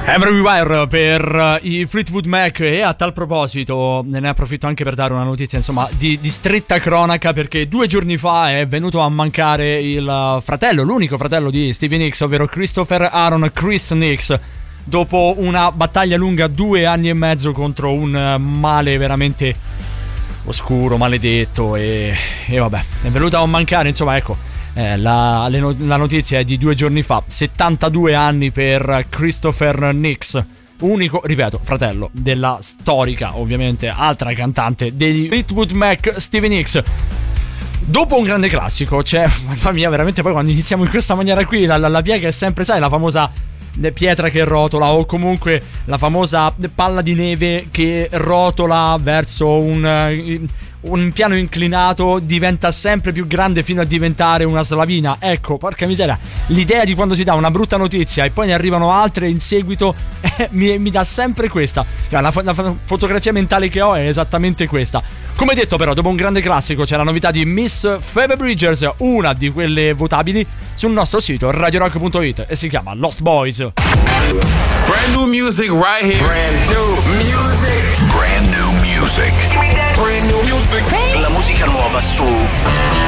Everywhere per i Fleetwood Mac. E a tal proposito ne approfitto anche per dare una notizia, insomma, di stretta cronaca, perché 2 giorni fa è venuto a mancare il fratello, l'unico fratello di Stevie Nicks, ovvero Christopher Aaron Chris Nicks, dopo una battaglia lunga 2 anni e mezzo contro un male veramente oscuro, maledetto, e vabbè, è venuto a mancare, insomma, ecco. La notizia è di 2 giorni fa. 72 anni per Christopher Nicks, unico, ripeto, fratello della storica, ovviamente, altra cantante degli Fleetwood Mac, Stevie Nicks. Dopo un grande classico, cioè, mamma mia, veramente, poi quando iniziamo in questa maniera qui, la piega è sempre, sai, la famosa pietra che rotola, o comunque la famosa palla di neve che rotola verso un piano inclinato, diventa sempre più grande fino a diventare una slavina. Ecco, porca miseria, l'idea di quando si dà una brutta notizia e poi ne arrivano altre in seguito mi dà sempre questa. La fotografia mentale che ho è esattamente questa. Come detto, però, dopo un grande classico c'è la novità di Miss Phoebe Bridgers, una di quelle votabili, sul nostro sito radiorock.it, e si chiama Lost Boys. Brand new music right here. Brand new music. Brand new music. Brand new music. La musica nuova su